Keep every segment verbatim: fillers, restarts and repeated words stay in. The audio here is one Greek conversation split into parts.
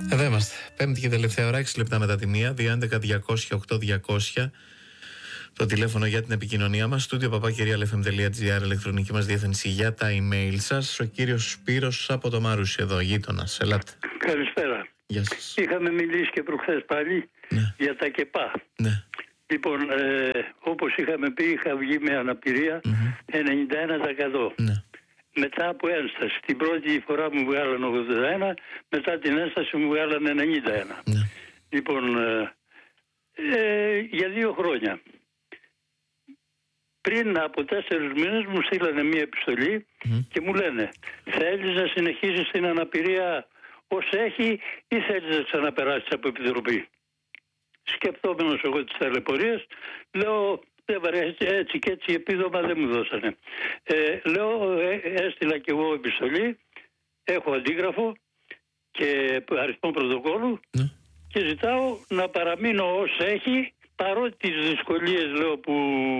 Εδώ είμαστε. Πέμπτη και τελευταία ώρα, έξι λεπτά μετά τη μία, δύο έντεκα διακόσια οκτώ διακόσια. Το τηλέφωνο για την επικοινωνία μας, στούντιο παπάκυριαλεφm τελεία τζι άρ, ηλεκτρονική μας διεύθυνση για τα email σας. Ο κύριος Σπύρος από το Μαρούσι εδώ, γείτονας. Ελάτε. Καλησπέρα. Γεια σας. Είχαμε μιλήσει και προχθές πάλι, ναι, για τα ΚΕΠΑ. Ναι. Λοιπόν, ε, όπως είχαμε πει, είχα βγει με αναπηρία mm-hmm. ενενήντα ένα τοις εκατό. Ναι. Μετά από ένσταση. Την πρώτη φορά μου βγάλανε ογδόντα ένα, μετά την ένσταση μου βγάλανε ενενήντα ένα. Ναι. Λοιπόν, ε, ε, για δύο χρόνια. Πριν από τέσσερις μήνες μου στείλανε μία επιστολή mm. και μου λένε, θέλεις να συνεχίσεις την αναπηρία ως έχει ή θέλεις να ξαναπεράσεις από επιτροπή? Σκεπτόμενος εγώ τις ταλαιπωρίες, λέω, δεν βαρέσει, έτσι και έτσι επίδομα δεν μου δώσανε. Ε, λέω, ε, έστειλα και εγώ επιστολή, έχω αντίγραφο και αριθμό πρωτοκόλλου mm. και ζητάω να παραμείνω ως έχει, παρότι τις δυσκολίες, λέω, που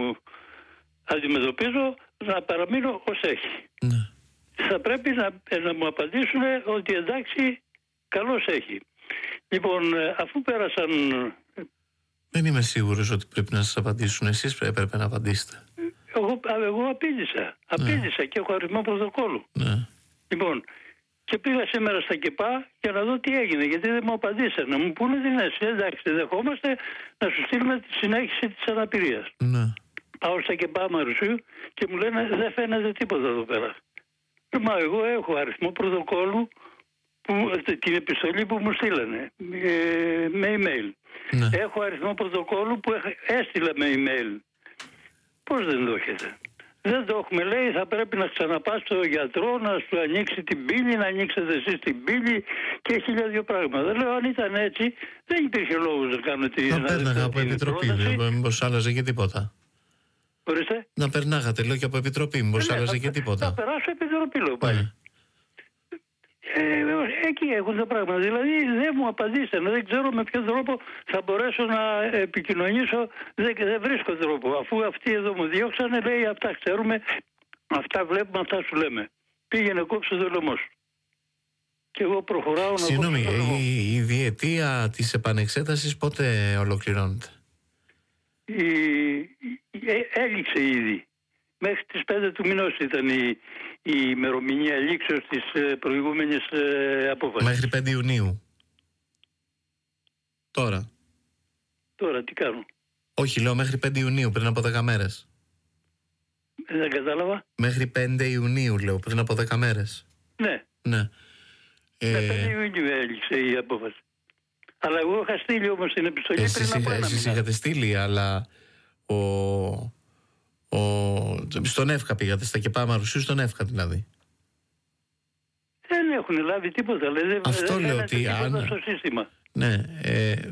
αντιμετωπίζω, να παραμείνω ως έχει. Ναι. Θα πρέπει να, να μου απαντήσουν ότι εντάξει, καλώς έχει. Λοιπόν, αφού πέρασαν... Δεν είμαι σίγουρος ότι πρέπει να σας απαντήσουν. Εσείς έπρεπε να απαντήσετε. Εγώ, εγώ απήντησα. Απήντησα ναι. και έχω αριθμό πρωτοκόλλου. Ναι. Λοιπόν, και πήγα σήμερα στα ΚΕΠΑ για να δω τι έγινε, γιατί δεν μου απαντήσαν. Να μου πούνε την αίσθηση. Εντάξει, δεχόμαστε να σου στείλουμε τη συνέχιση της αναπηρίας. Ναι. Πάω στα ΚΕΠΑ Μαρουσίου και μου λένε δεν φαίνεται τίποτα εδώ πέρα. Μα εγώ έχω αριθμό πρωτοκόλλου, που, την επιστολή που μου στείλανε ε, με email. Ναι. Έχω αριθμό πρωτοκόλλου που έστειλα με email. Πώς δεν το έχετε? Δεν το έχουμε, λέει, θα πρέπει να ξαναπάς στο γιατρό να σου ανοίξει την πύλη, να ανοίξετε εσείς την πύλη και χίλια δύο πράγματα. Λέω, αν ήταν έτσι, δεν υπήρχε λόγος να κάνω τη... Να πέρναγα από επιτροπή, μήπως άλλαζε και τίποτα. Ορίστε. Να περνάγατε, λέω, και από επιτροπή, μήπως ναι, άλλαζε και τίποτα. Θα περάσω επιτροπή, λέω πάλι. Ναι. Ε, εκεί έχουν τα πράγματα. Δηλαδή δεν μου απαντήσανε. Δεν ξέρω με ποιο τρόπο θα μπορέσω να επικοινωνήσω. Δεν, δεν βρίσκω τρόπο. Αφού αυτοί εδώ μου διώξανε, λέει, αυτά ξέρουμε, αυτά βλέπουμε, αυτά σου λέμε. Πήγαινε κόψε το λαιμό σου. Και εγώ προχωράω να κόψω το λαιμό. Συγγνώμη, η, η διετία της επανεξέτασης πότε ολοκληρώνεται? Η, ε, έληξε ήδη. Μέχρι τις πέντε του μηνός ήταν η, η ημερομηνία λήξεως της ε, προηγούμενης ε, απόφασης. Μέχρι πέντε Ιουνίου. Τώρα. Τώρα τι κάνω? Όχι, λέω μέχρι πέντε Ιουνίου, πριν από δέκα μέρες. Δεν κατάλαβα. Μέχρι πέντε Ιουνίου, λέω, πριν από δέκα μέρες. Ναι. Ναι. Ε... Με πέντε Ιουνίου έληξε η απόφαση. Αλλά εγώ είχα στείλει όμως την επιστολή εσείς, πριν από ένα εσείς μήνα. είχατε στείλει, αλλά ο... Ο... στον ΕΦΚΑ πήγατε, στα ΚΕΠΑ Μαρουσίου, στον ΕΦΚΑ δηλαδή. Δεν έχουν λάβει τίποτα. Δεν, αυτό δεν λέω ότι αν... στο σύστημα. Ναι. Ε...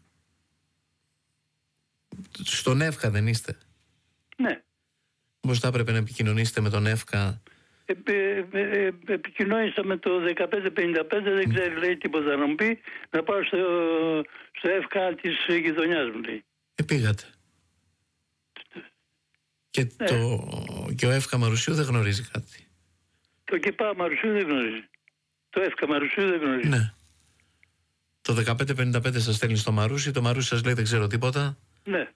Στον ΕΦΚΑ δεν είστε? Ναι. Πώς θα έπρεπε να επικοινωνήσετε με τον ΕΦΚΑ? Ε, ε, ε, ε, επικοινώνησα με το δεκαπέντε πενήντα πέντε, δεν ξέρει, λέει, τίποτα να μου πει. Να πάω στο, στο ΕΦΚΑ της γειτονιάς μου, λέει. Ε, πήγατε. Και, ναι. το... και ο ΕΦΚΑ Μαρουσίου δεν γνωρίζει κάτι. Το ΚΕΠΑ Μαρουσίου δεν γνωρίζει. Το ΕΦΚΑ Μαρουσίου δεν γνωρίζει. Ναι. Το δεκαπέντε πενήντα πέντε σας στέλνει στο Μαρούσι, το Μαρούσι σας λέει δεν ξέρω τίποτα. Ναι.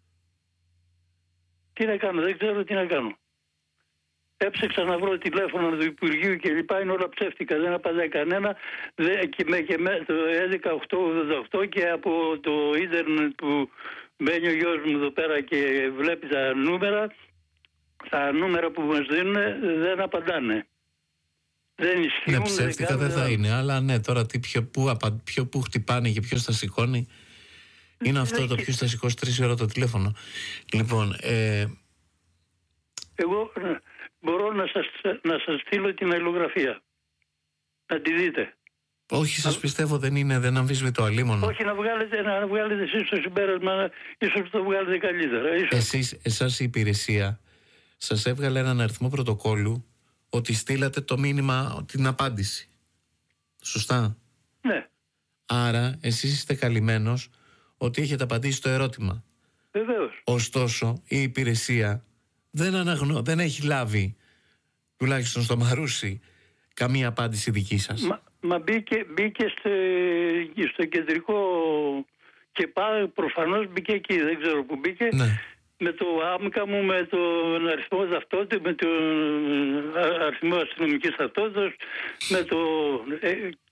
Τι να κάνω, δεν ξέρω τι να κάνω. Έψεξα να βρω τηλέφωνο του Υπουργείου και λοιπά, είναι όλα ψεύτικα, δεν απαντάει κανένα. Δε, και με, και με, το έντεκα οκτώ ογδόντα οκτώ και από το ίντερνετ που μπαίνει ο γιος μου εδώ πέρα και βλέπει τα νούμερα, τα νούμερα που μας δίνουν δεν απαντάνε. Δεν ισχύουν. Ναι, ψεύτικα δεν, δεν θα είναι, αλλά ναι, τώρα τι, ποιο, που, απα, ποιο, που χτυπάνε και ποιος θα σηκώνει. Είναι αυτό το ποιος θα σηκώσει τρεις ώρα το τηλέφωνο. Λοιπόν, ε... εγώ μπορώ να σας, να σας στείλω την αλληλογραφία. Να τη δείτε. Όχι, σας πιστεύω, δεν είναι, δεν αμφισβητώ, αλίμονο. Όχι, να βγάλετε, να βγάλετε εσείς το συμπέρασμα, ίσως το βγάλετε καλύτερα. Ίσως. Εσείς, εσάς η υπηρεσία σας έβγαλε έναν αριθμό πρωτοκόλλου ότι στείλατε το μήνυμα, την απάντηση. Σωστά? Ναι. Άρα, εσείς είστε καλυμμένος ότι έχετε απαντήσει το ερώτημα. Βεβαίως. Ωστόσο, η υπηρεσία δεν, αναγνω... δεν έχει λάβει, τουλάχιστον στο Μαρούσι, καμία απάντηση δική σας. Μα, Μα μπήκε, μπήκε στο, στο κεντρικό και πάει, προφανώς μπήκε εκεί, δεν ξέρω που μπήκε. Ναι. Με το άμκα μου, με τον αριθμό ταυτότητας, με τον αριθμό αστυνομικής ταυτότητας, με το... Ε,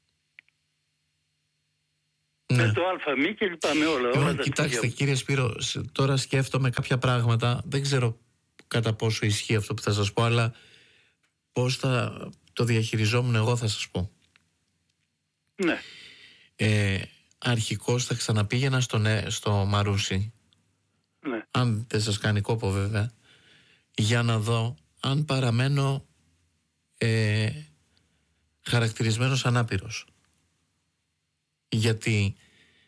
ναι. Με το ΑΜΗ και λοιπά, με όλα. Εγώ, όλα κοιτάξτε κύριε Σπύρο, τώρα σκέφτομαι κάποια πράγματα, δεν ξέρω κατά πόσο ισχύει αυτό που θα σας πω, αλλά πώς θα το διαχειριζόμουν εγώ θα σας πω. Ναι. Ε, αρχικώς θα ξαναπήγαινα στο, στο Μαρούσι, ναι. αν δεν σας κάνει κόπο βέβαια, για να δω αν παραμένω ε, χαρακτηρισμένος ανάπηρος. Γιατί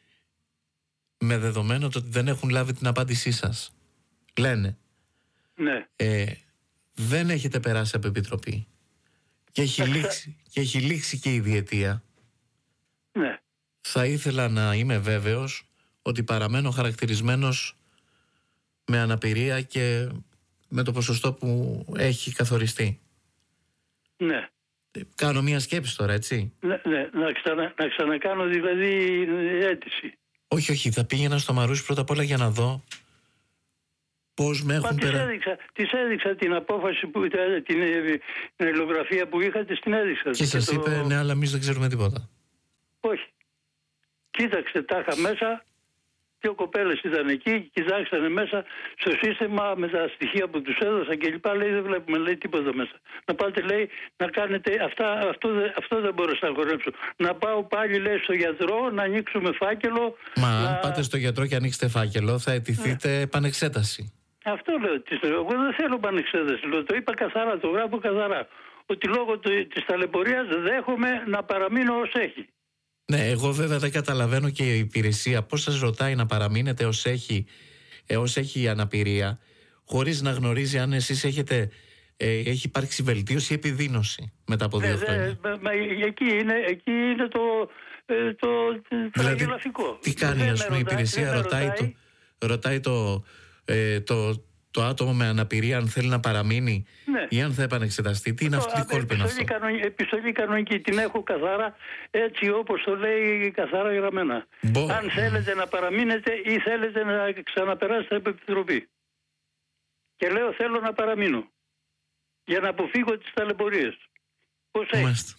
με δεδομένο το ότι δεν έχουν λάβει την απάντησή σας, λένε ναι. ε, δεν έχετε περάσει από επιτροπή και έχει, λήξει, και έχει λήξει και η διετία. Ναι. Θα ήθελα να είμαι βέβαιος ότι παραμένω χαρακτηρισμένος με αναπηρία και με το ποσοστό που έχει καθοριστεί. Ναι. Κάνω μια σκέψη τώρα, έτσι. Ναι, ναι. Να, ξανα, να ξανακάνω δηλαδή αίτηση. Όχι, όχι. Θα πήγαινα στο Μαρούσι πρώτα απ' όλα για να δω πώς με έχουν περάσει. Έδειξα, της έδειξα την απόφαση, που, την, την αλληλογραφία που είχα, της την έδειξα. Και σας το... είπε, ναι, αλλά εμείς δεν ξέρουμε τίποτα. Όχι. Κοίταξε, τα είχα μέσα. Δύο κοπέλες ήταν εκεί, κοιτάξανε μέσα στο σύστημα με τα στοιχεία που τους έδωσα και λοιπά. Λέει, δεν βλέπουμε, λέει, τίποτα μέσα. Να πάτε, λέει, να κάνετε, αυτά, αυτό, αυτό δεν μπορώ να χορέψω. Να πάω πάλι, λέει, στο γιατρό, να ανοίξουμε φάκελο. Μα να... αν πάτε στο γιατρό και ανοίξετε φάκελο, θα αιτηθείτε ναι. επανεξέταση. Αυτό λέω. Εγώ δεν θέλω επανεξέταση. Λέω, το είπα καθαρά, το γράφω καθαρά. Ότι λόγω της ταλαιπωρίας δέχομαι να παραμείνω ως έχει. Ναι, εγώ βέβαια δεν καταλαβαίνω και η υπηρεσία πώς σας ρωτάει να παραμείνετε ως έχει, ε, ως έχει η αναπηρία, χωρίς να γνωρίζει αν εσείς έχετε, ε, έχει υπάρξει βελτίωση ή επιδείνωση μετά από δύο ε, χρόνια. Μα, μα, εκεί, είναι, εκεί είναι το, ε, το, το δηλαδή, γραφικό. Τι κάνει, ας πούμε, η υπηρεσία ρωτάει, ρωτάει το, ρωτάει το, ε, το, το άτομο με αναπηρία αν θέλει να παραμείνει ναι. ή αν θα επανεξεταστεί. Τι είναι το, αυτή η κόλπη είναι αυτό. Κανονική, επιστολή κανονική την έχω καθαρά έτσι όπως το λέει καθαρά γραμμένα. Μπο... Αν θέλετε να παραμείνετε ή θέλετε να ξαναπεράσετε από επιτροπή. Και λέω θέλω να παραμείνω. Για να αποφύγω τις ταλαιπωρίες. Πώς έχει.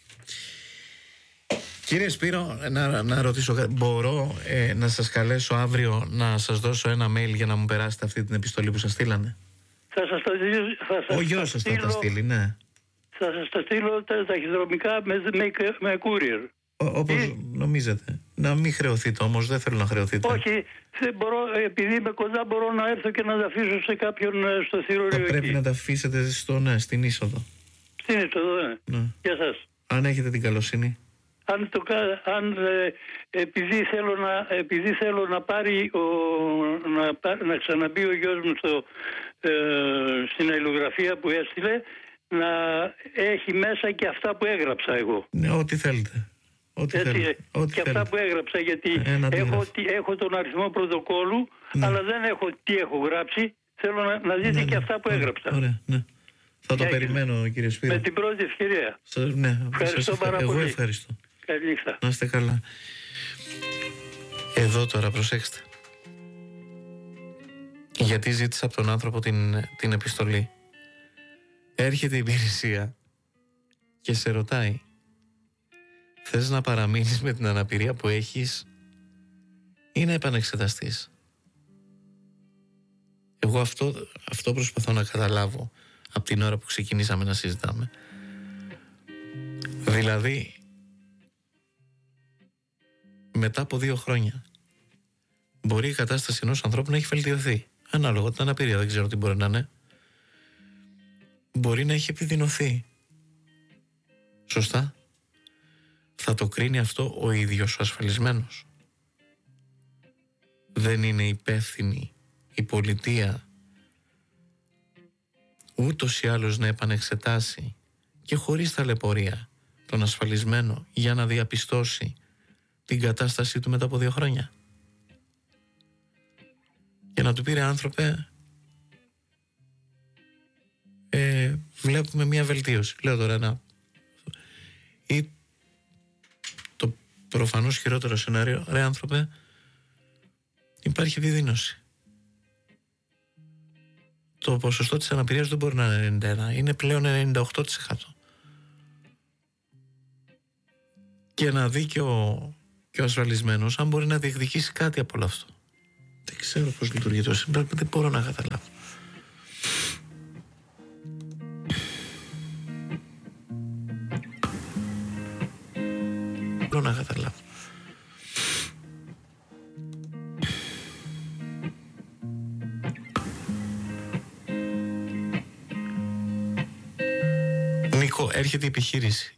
Κύριε Σπύρο, να, να ρωτήσω, μπορώ ε, να σας καλέσω αύριο να σας δώσω ένα mail για να μου περάσετε αυτή την επιστολή που σας στείλανε. Θα σας τα στείλω. Ο γιος σας θα τα στείλει, ναι. Θα σας τα στείλω τα ταχυδρομικά με, με, με courier. Όπως Ή... νομίζετε. Να μην χρεωθείτε όμως, δεν θέλω να χρεωθείτε. Όχι, δεν μπορώ, επειδή είμαι κοντά μπορώ να έρθω και να τα αφήσω σε κάποιον στο θηρορείο. Πρέπει εκεί. να τα αφήσετε στο, ναι, στην είσοδο. Στην είσοδο, ναι. ναι. Γεια σας. Αν έχετε την καλοσύνη. Αν, το, αν ε, επειδή, θέλω να, επειδή θέλω να πάρει ο, να, να ξαναμπεί ο γιος μου στο, ε, στην αλληλογραφία που έστειλε, να έχει μέσα και αυτά που έγραψα εγώ. Ναι, ό,τι θέλετε. Ό,τι Έτσι, θέλετε. Ό,τι και θέλετε. αυτά που έγραψα, γιατί έχω, έχω τον αριθμό πρωτοκόλλου, ναι. αλλά δεν έχω τι έχω γράψει. Θέλω να, να δείτε ναι, και αυτά που ναι, έγραψα. Ωραία, ναι. Θα το και περιμένω, κύριε Σπύρο. Με την πρώτη ευκαιρία. Σα, ναι, ευχαριστώ σας, πάρα εγώ πολύ. Εγώ ευχαριστώ. Καλή νύχτα. Να είστε καλά. Εδώ τώρα, προσέξτε. Γιατί ζήτησα από τον άνθρωπο την, την επιστολή. Έρχεται η υπηρεσία και σε ρωτάει, θες να παραμείνεις με την αναπηρία που έχεις ή να επανεξεταστείς? Εγώ αυτό, αυτό προσπαθώ να καταλάβω από την ώρα που ξεκινήσαμε να συζητάμε. Δηλαδή, μετά από δύο χρόνια μπορεί η κατάσταση ενός ανθρώπου να έχει βελτιωθεί. Ανάλογα την αναπηρία, δεν ξέρω τι μπορεί να είναι. Μπορεί να έχει επιδεινωθεί. Σωστά. Θα το κρίνει αυτό ο ίδιος ο ασφαλισμένος. Δεν είναι υπεύθυνη η πολιτεία ούτως ή άλλως να επανεξετάσει και χωρίς ταλαιπωρία τον ασφαλισμένο για να διαπιστώσει την κατάστασή του μετά από δύο χρόνια. Και να του πει, ρε άνθρωπε, ε, βλέπουμε μια βελτίωση. Λέω τώρα ένα. Ή προφανώς χειρότερο σενάριο, ρε άνθρωπε, υπάρχει επιδείνωση. Το ποσοστό της αναπηρίας δεν μπορεί να είναι ενενήντα ένα, είναι πλέον ενενήντα οκτώ τοις εκατό. Και να δει και ο, και ο ασφαλισμένος αν μπορεί να διεκδικήσει κάτι από όλο αυτό. Δεν ξέρω πώς λειτουργεί το σύμπαν, δεν μπορώ να καταλάβω. Δεν μπορώ να καταλάβω. Νίκο, έρχεται η επιχείρηση.